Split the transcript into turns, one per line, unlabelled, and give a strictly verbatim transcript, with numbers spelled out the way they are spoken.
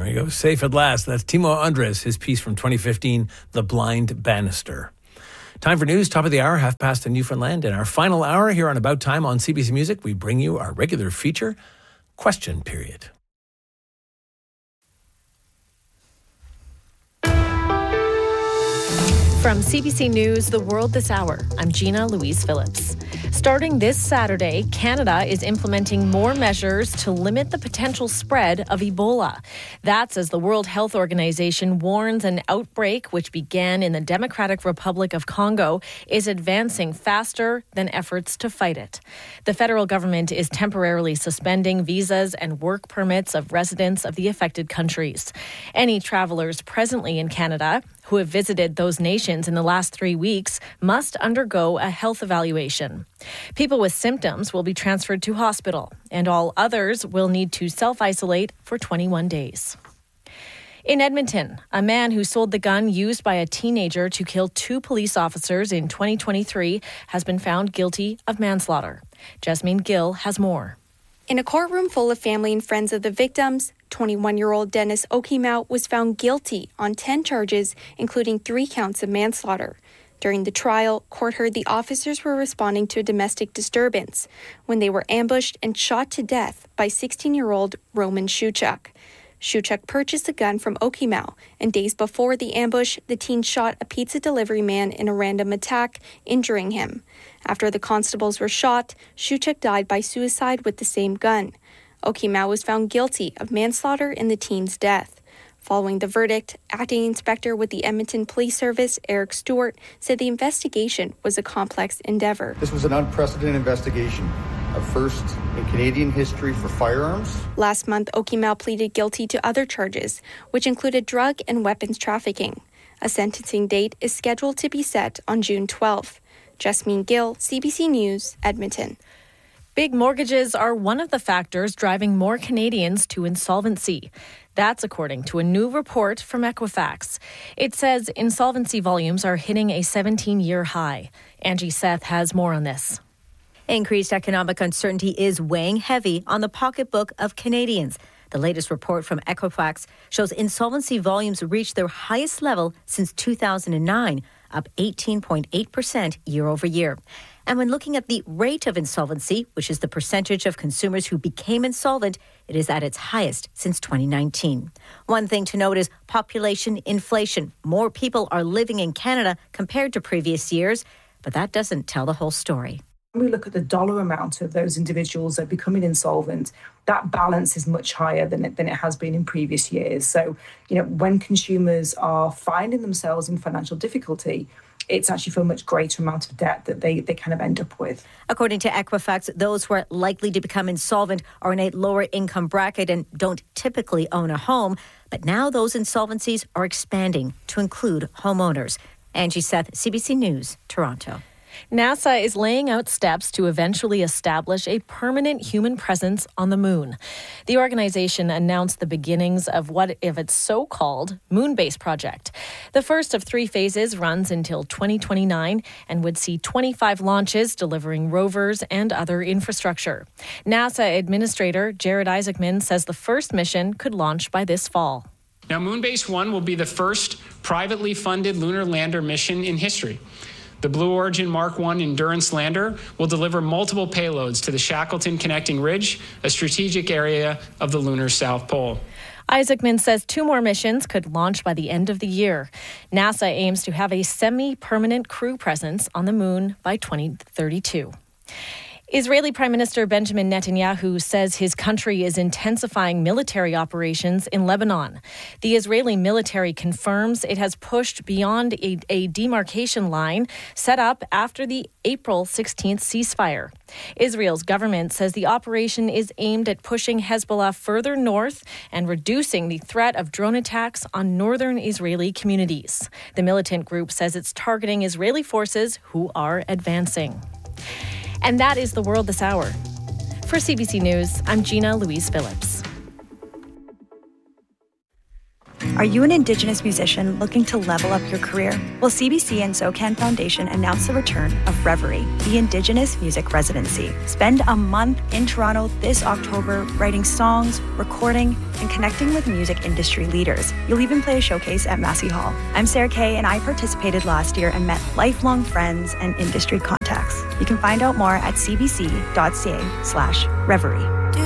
There we go. Safe at last. That's Timo Andres, his piece from twenty fifteen, The Blind Banister. Time for news, top of the hour, half past in Newfoundland. In our final hour here on About Time on C B C Music, we bring you our regular feature, Question Period.
From C B C News, The World This Hour, I'm Gina Louise Phillips. Starting this Saturday, Canada is implementing more measures to limit the potential spread of Ebola. That's as the World Health Organization warns an outbreak which began in the Democratic Republic of Congo is advancing faster than efforts to fight it. The federal government is temporarily suspending visas and work permits of residents of the affected countries. Any travelers presently in Canada who have visited those nations in the last three weeks must undergo a health evaluation. People with symptoms will be transferred to hospital, and all others will need to self-isolate for twenty-one days. In Edmonton, a man who sold the gun used by a teenager to kill two police officers in twenty twenty-three has been found guilty of manslaughter. Jasmine Gill has more.
In a courtroom full of family and friends of the victims, twenty-one-year-old Dennis Okimau was found guilty on ten charges, including three counts of manslaughter. During the trial, court heard the officers were responding to a domestic disturbance when they were ambushed and shot to death by sixteen-year-old Roman Shuchuk. Shuchuk purchased the gun from Okimau, and days before the ambush, the teen shot a pizza delivery man in a random attack, injuring him. After the constables were shot, Shuchuk died by suicide with the same gun. Okimau was found guilty of manslaughter in the teen's death. Following the verdict, acting inspector with the Edmonton Police Service, Eric Stewart, said the investigation was a complex endeavor.
This was an unprecedented investigation, a first in Canadian history for firearms.
Last month, Okimau pleaded guilty to other charges, which included drug and weapons trafficking. A sentencing date is scheduled to be set on June twelfth. Jasmine Gill, C B C News, Edmonton.
Big mortgages are one of the factors driving more Canadians to insolvency. That's according to a new report from Equifax. It says insolvency volumes are hitting a seventeen-year high. Angie Seth has more on this.
Increased economic uncertainty is weighing heavy on the pocketbook of Canadians. The latest report from Equifax shows insolvency volumes reached their highest level since two thousand nine, up eighteen point eight percent year over year. And when looking at the rate of insolvency, which is the percentage of consumers who became insolvent, it is at its highest since twenty nineteen. One thing to note is population inflation. More people are living in Canada compared to previous years, but that doesn't tell the whole story.
When we look at the dollar amount of those individuals that are becoming insolvent, that balance is much higher than it, than it has been in previous years. So, you know, when consumers are finding themselves in financial difficulty, it's actually for a much greater amount of debt that they, they kind of end up with.
According to Equifax, those who are likely to become insolvent are in a lower income bracket and don't typically own a home. But now those insolvencies are expanding to include homeowners. Angie Seth, C B C News, Toronto.
NASA is laying out steps to eventually establish a permanent human presence on the moon. The organization announced the beginnings of what of its so-called moon base project. The first of three phases runs until twenty twenty-nine and would see twenty-five launches delivering rovers and other infrastructure. NASA Administrator Jared Isaacman says the first mission could launch by this fall.
Now, Moonbase one will be the first privately funded lunar lander mission in history. The Blue Origin Mark one Endurance lander will deliver multiple payloads to the Shackleton Connecting Ridge, a strategic area of the lunar South Pole.
Isaacman says two more missions could launch by the end of the year. NASA aims to have a semi-permanent crew presence on the moon by twenty thirty-two. Israeli Prime Minister Benjamin Netanyahu says his country is intensifying military operations in Lebanon. The Israeli military confirms it has pushed beyond a, a demarcation line set up after the April sixteenth ceasefire. Israel's government says the operation is aimed at pushing Hezbollah further north and reducing the threat of drone attacks on northern Israeli communities. The militant group says it's targeting Israeli forces who are advancing. And that is The World This Hour. For C B C News, I'm Gina Louise Phillips.
Are you an Indigenous musician looking to level up your career? Well, C B C and SoCan Foundation announced the return of Reverie, the Indigenous Music Residency. Spend a month in Toronto this October writing songs, recording, and connecting with music industry leaders. You'll even play a showcase at Massey Hall. I'm Sarah Kay, and I participated last year and met lifelong friends and industry contacts. You can find out more at cbc.ca slash reverie.